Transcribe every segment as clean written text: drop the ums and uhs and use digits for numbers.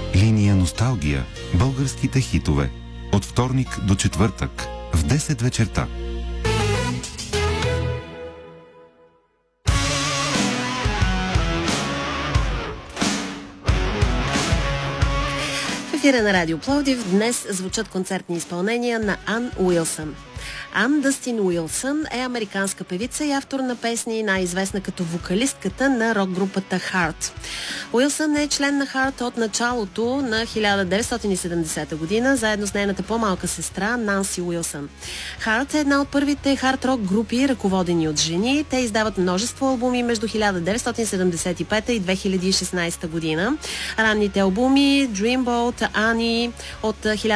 Линия носталгия. Българските хитове. От вторник до четвъртък в 10 вечерта. В ефира на Радио Пловдив днес звучат концертни изпълнения на Ан Уилсън. Ан Дъстин Уилсън е американска певица и автор на песни, най-известна като вокалистката на рок-групата Heart. Уилсън е член на Heart от началото на 1970 година, заедно с нейната по-малка сестра Нанси Уилсън. Heart е една от първите хард-рок групи, ръководени от жени. Те издават множество албуми между 1975 и 2016 година. Ранните албуми Dreamboat, Annie от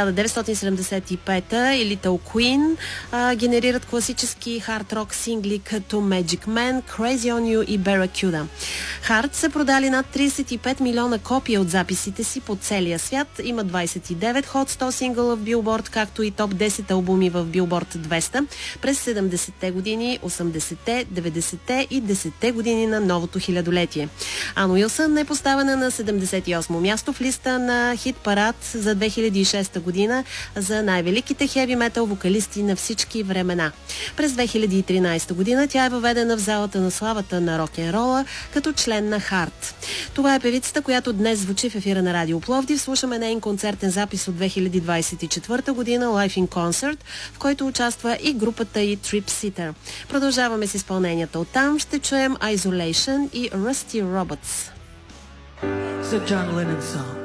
1975 и Little Queen генерират класически хард-рок сингли като Magic Man, Crazy on You и Barracuda. Heart са продали над 35 милиона копия от записите си по целия свят. Има 29 Hot 100 сингъла в Billboard, както и топ 10 албуми в Billboard 200 през 70-те години, 80-те, 90-те и 10-те години на новото хилядолетие. Ан Уилсън е поставена на 78-о място в листа на хит парад за 2006 година за най-великите хеви метал вокалисти на всички времена. През 2013 година тя е въведена в залата на славата на рок-н-рола като член на Heart. Това е певицата, която днес звучи в ефира на Радио Пловдив. Слушаме нейн концертен запис от 2024 година Live in Concert, в който участва и групата й Trip Sitter. Продължаваме с изпълненията оттам. Ще чуем Isolation и Rusty Robots. It's a John Lennon song.